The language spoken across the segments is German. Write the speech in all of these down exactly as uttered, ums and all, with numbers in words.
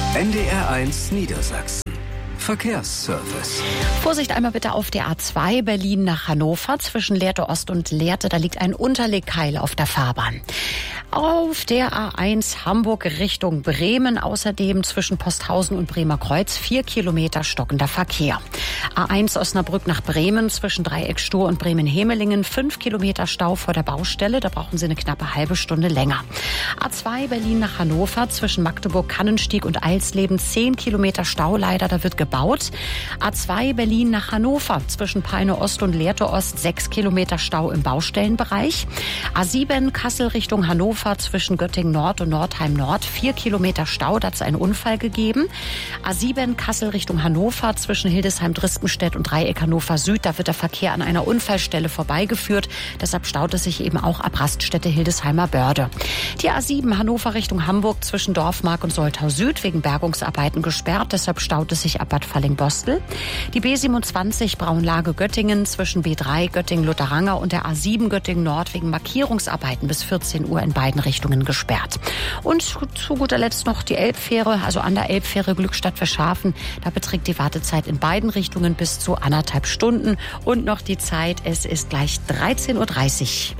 N D R eins Niedersachsen. Verkehrsservice. Vorsicht einmal bitte auf der A zwei Berlin nach Hannover. Zwischen Lehrte Ost und Lehrte, da liegt ein Unterlegkeil auf der Fahrbahn. Auf der A eins Hamburg Richtung Bremen. Außerdem zwischen Posthausen und Bremer Kreuz vier Kilometer stockender Verkehr. A eins Osnabrück nach Bremen zwischen Dreieck Stur und Bremen-Hemelingen. fünf Kilometer Stau vor der Baustelle. Da brauchen Sie eine knappe halbe Stunde länger. A zwei Berlin nach Hannover zwischen Magdeburg-Kannenstieg und Eilsleben. zehn Kilometer Stau leider, da wird gebaut. A zwei Berlin nach Hannover zwischen Peine Ost und Lehrte Ost. sechs Kilometer Stau im Baustellenbereich. A sieben Kassel Richtung Hannover zwischen Göttingen Nord und Nordheim Nord. vier Kilometer Stau, da hat es einen Unfall gegeben. A sieben Kassel Richtung Hannover zwischen Hildesheim-Drispenstedt und Dreieck Hannover Süd. Da wird der Verkehr an einer Unfallstelle vorbeigeführt. Deshalb staut es sich eben auch ab Raststätte Hildesheimer Börde. Die A sieben Hannover Richtung Hamburg zwischen Dorfmark und Soltau Süd wegen Bergungsarbeiten gesperrt. Deshalb staut es sich ab Bad Falling-Bostel. Die B siebenundzwanzig Braunlage Göttingen zwischen B drei Göttingen-Lutteranger und der A sieben Göttingen Nord wegen Markierungsarbeiten bis vierzehn Uhr in beiden Richtungen gesperrt. Und zu guter Letzt noch die Elbfähre, also an der Elbfähre Glückstadt Verschafen. Da beträgt die Wartezeit in beiden Richtungen bis zu anderthalb Stunden. Und noch die Zeit, es ist gleich dreizehn Uhr dreißig.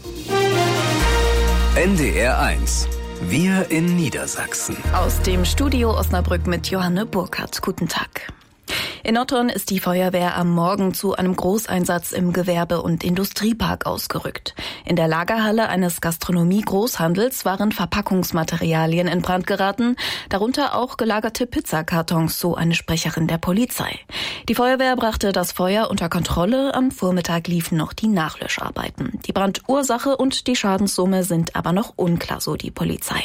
N D R eins. Wir in Niedersachsen. Aus dem Studio Osnabrück mit Johanne Burkhardt. Guten Tag. In Nottern ist die Feuerwehr am Morgen zu einem Großeinsatz im Gewerbe- und Industriepark ausgerückt. In der Lagerhalle eines Gastronomie-Großhandels waren Verpackungsmaterialien in Brand geraten, darunter auch gelagerte Pizzakartons, so eine Sprecherin der Polizei. Die Feuerwehr brachte das Feuer unter Kontrolle, am Vormittag liefen noch die Nachlöscharbeiten. Die Brandursache und die Schadenssumme sind aber noch unklar, so die Polizei.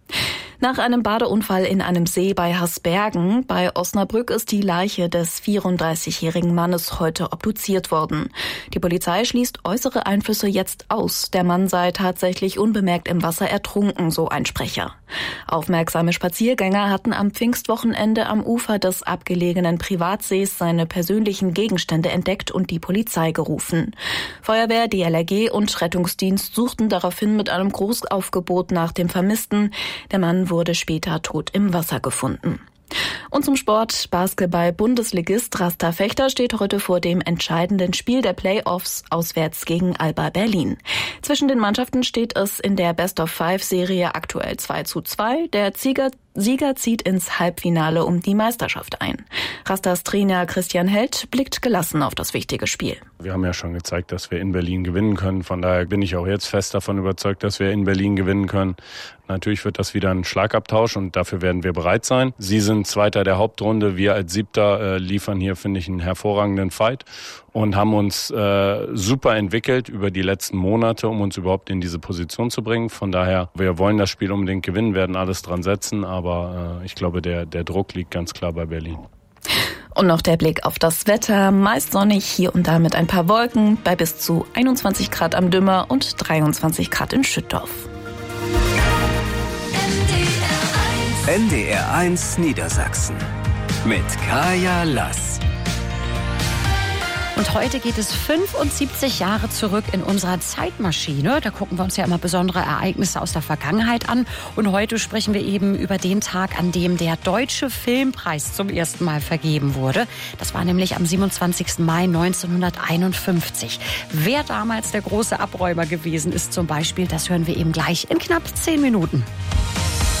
Nach einem Badeunfall in einem See bei Hasbergen bei Osnabrück ist die Leiche des vierunddreißigjährigen Mannes heute obduziert worden. Die Polizei schließt äußere Einflüsse jetzt aus. Der Mann sei tatsächlich unbemerkt im Wasser ertrunken, so ein Sprecher. Aufmerksame Spaziergänger hatten am Pfingstwochenende am Ufer des abgelegenen Privatsees seine persönlichen Gegenstände entdeckt und die Polizei gerufen. Feuerwehr, D L R G und Rettungsdienst suchten daraufhin mit einem Großaufgebot nach dem Vermissten. Der Mann wurde später tot im Wasser gefunden. Und zum Sport. Basketball-Bundesligist Rasta Fechter steht heute vor dem entscheidenden Spiel der Playoffs auswärts gegen Alba Berlin. Zwischen den Mannschaften steht es in der Best-of-Five-Serie aktuell zwei zu zwei. Der Sieger, Sieger zieht ins Halbfinale um die Meisterschaft ein. Rastas Trainer Christian Held blickt gelassen auf das wichtige Spiel. Wir haben ja schon gezeigt, dass wir in Berlin gewinnen können. Von daher bin ich auch jetzt fest davon überzeugt, dass wir in Berlin gewinnen können. Natürlich wird das wieder ein Schlagabtausch und dafür werden wir bereit sein. Sie sind Zweiter der Hauptrunde. Wir als Siebter äh, liefern hier, finde ich, einen hervorragenden Fight und haben uns äh, super entwickelt über die letzten Monate, um uns überhaupt in diese Position zu bringen. Von daher, wir wollen das Spiel unbedingt gewinnen, werden alles dran setzen, aber äh, ich glaube, der, der Druck liegt ganz klar bei Berlin. Und noch der Blick auf das Wetter. Meist sonnig, hier und da mit ein paar Wolken, bei bis zu einundzwanzig Grad am Dümmer und dreiundzwanzig Grad in Schüttorf. N D R eins Niedersachsen mit Kaya Lass. Und heute geht es fünfundsiebzig Jahre zurück in unserer Zeitmaschine. Da gucken wir uns ja immer besondere Ereignisse aus der Vergangenheit an. Und heute sprechen wir eben über den Tag, an dem der Deutsche Filmpreis zum ersten Mal vergeben wurde. Das war nämlich am siebenundzwanzigsten Mai neunzehnhunderteinundfünfzig. Wer damals der große Abräumer gewesen ist zum Beispiel, das hören wir eben gleich in knapp zehn Minuten.